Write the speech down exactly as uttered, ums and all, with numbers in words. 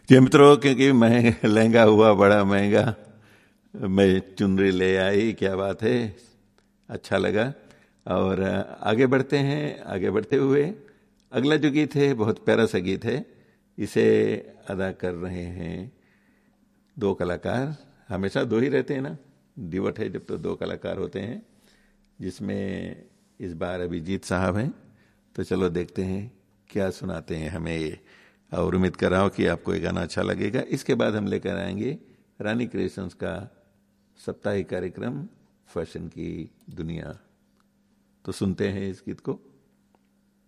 जी मित्रों, क्योंकि महंगा लहंगा हुआ बड़ा महंगा, मैं चुनरी ले आई, क्या बात है, अच्छा लगा। और आगे बढ़ते हैं। आगे बढ़ते हुए अगला जो गीत है बहुत प्यारा सा गीत है। इसे अदा कर रहे हैं दो कलाकार। हमेशा दो ही रहते हैं ना, दिवट है जब तो दो कलाकार होते हैं, जिसमें इस बार अभिजीत साहब हैं। तो चलो देखते हैं क्या सुनाते हैं हमें ये, और उम्मीद कर रहा हूँ कि आपको ये गाना अच्छा लगेगा। इसके बाद हम लेकर आएंगे रानी क्रिएशंस का साप्ताहिक कार्यक्रम फैशन की दुनिया। तो सुनते हैं इस गीत को।